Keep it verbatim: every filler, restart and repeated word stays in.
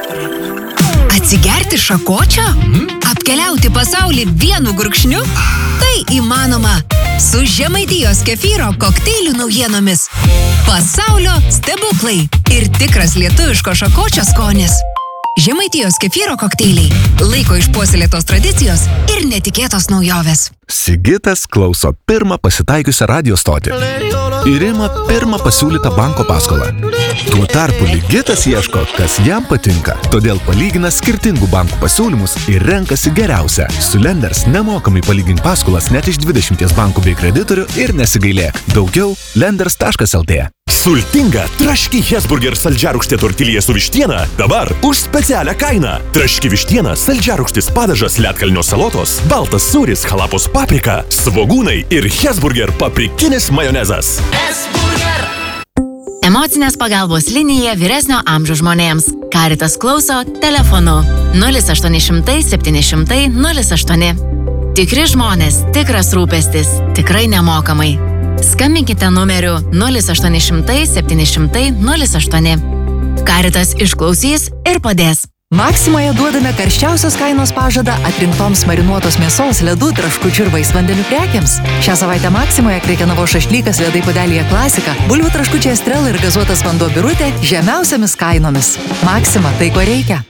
Atsigerti šakočio? Apkeliauti pasaulį vienu gurkšniu? Tai įmanoma su Žemaitijos kefyro kokteilių naujienomis. Pasaulio stebuklai ir tikras lietuviško šakočio skonis. Žemaitijos kefyro kokteiliai laiko išpuoselėtos tradicijos ir netikėtos naujovės. Sigitas klauso pirmą pasitaikiusią radio stotį ir ima pirmą pasiūlytą banko paskolą. Tuo tarpu Ligitas ieško, kas jam patinka, todėl palygina skirtingų bankų pasiūlymus ir renkasi geriausią. Su Lenders nemokamai palygink paskolas net iš dvidešimties bankų bei kreditorių ir nesigailėk. Daugiau lenders taškas lt. Sultinga traški Hesburger saldžiarūgštė tortilija su vištiena dabar už specialią kainą. Traški vištiena, saldžiarūgštis padažas, ledkalnio salotos, baltas sūris, halapos paprika, svogūnai ir Hesburger paprikinis majonezas. Hesburger! Emocinės pagalbos linija vyresnio amžiaus žmonėms. Caritas klauso telefonu nulis aštuoni šimtai septyni šimtai nulis aštuoni. Tikri žmonės, tikras rūpestis, tikrai nemokamai. Skambinkite numeriu nulis aštuoni šimtai septyni šimtai nulis aštuoni. Caritas išklausys ir padės. Maksimoje duodame karščiausios kainos pažadą atrinktoms marinuotos mėsos, ledų, traškučių ir vaisvandenių prekiams. Šią savaitę Maksimoje Krekenavos šašlykas ledai puodelyje klasika, bulvių traškučiai Estrela ir gazuotas vanduo Birutė žemiausiamis kainomis. Maksima, tai ko reikia.